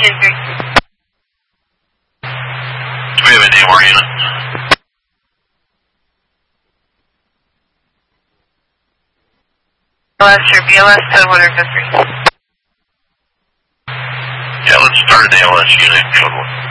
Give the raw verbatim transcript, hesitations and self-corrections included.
ten three. Do we have any more units? B L S or B L S code one or code three. Yeah, let's start an A L S unit code one.